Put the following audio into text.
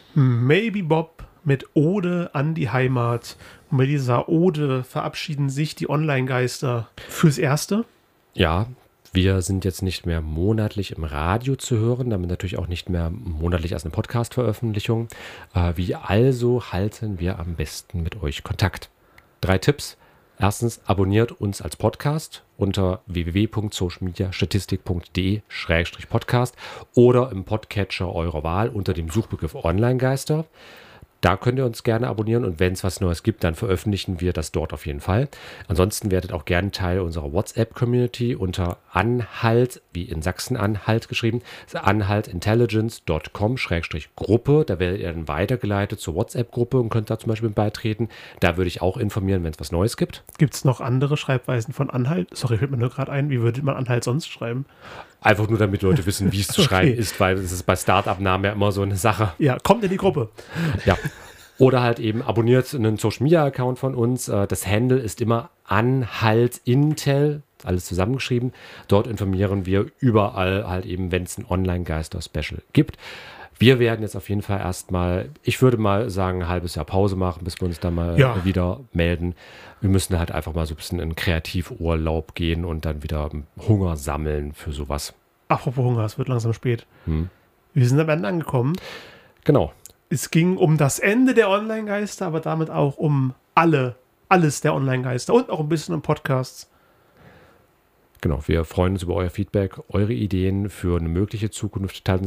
Maybe Bob mit Ode an die Heimat. Und mit dieser Ode verabschieden sich die Online-Geister fürs Erste. Ja, wir sind jetzt nicht mehr monatlich im Radio zu hören, damit natürlich auch nicht mehr monatlich als eine Podcast-Veröffentlichung. Wie also halten wir am besten mit euch Kontakt? 3 Tipps. Erstens, abonniert uns als Podcast unter www.socialmediastatistik.de/podcast oder im Podcatcher eurer Wahl unter dem Suchbegriff Online-Geister. Da könnt ihr uns gerne abonnieren und wenn es was Neues gibt, dann veröffentlichen wir das dort auf jeden Fall. Ansonsten werdet auch gerne Teil unserer WhatsApp-Community unter Anhalt, wie in Sachsen-Anhalt geschrieben, anhaltintelligence.com/Gruppe. Da werdet ihr dann weitergeleitet zur WhatsApp-Gruppe und könnt da zum Beispiel beitreten. Da würde ich auch informieren, wenn es was Neues gibt. Gibt es noch andere Schreibweisen von Anhalt? Sorry, fällt mir nur gerade ein. Wie würde man Anhalt sonst schreiben? Einfach nur, damit Leute wissen, wie es zu schreiben ist, weil es ist bei Start-up-Namen ja immer so eine Sache. Ja, kommt in die Gruppe. Ja. Oder halt eben abonniert einen Social-Media-Account von uns. Das Handle ist immer anhaltintel, alles zusammengeschrieben. Dort informieren wir überall halt eben, wenn es ein Online-Geister-Special gibt. Wir werden jetzt auf jeden Fall erstmal, ich würde mal sagen, ein halbes Jahr Pause machen, bis wir uns dann mal wieder melden. Wir müssen halt einfach mal so ein bisschen in Kreativurlaub gehen und dann wieder Hunger sammeln für sowas. Apropos Hunger, es wird langsam spät. Wir sind am Ende angekommen. Genau. Es ging um das Ende der Online-Geister, aber damit auch um alles der Online-Geister und auch ein bisschen um Podcasts. Genau, wir freuen uns über euer Feedback, eure Ideen für eine mögliche Zukunft. Teilt